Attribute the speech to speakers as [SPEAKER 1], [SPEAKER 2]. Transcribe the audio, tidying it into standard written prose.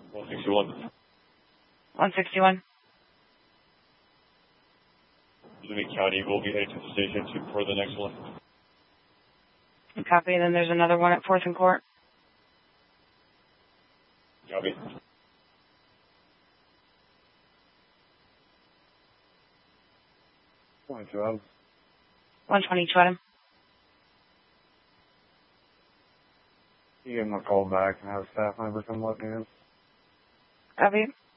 [SPEAKER 1] 161.
[SPEAKER 2] 161.
[SPEAKER 1] Louis County will be heading to the station for the next one.
[SPEAKER 2] Copy. Then there's another one at 4th and Court.
[SPEAKER 1] Copy.
[SPEAKER 3] Point 12.
[SPEAKER 2] 120,
[SPEAKER 3] You give him a call back and have a staff member come look in.
[SPEAKER 2] Copy.